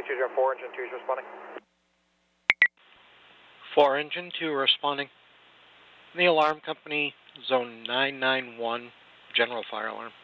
4 engine 2 is responding. 4 engine 2 responding. The alarm company, zone 991, general fire alarm.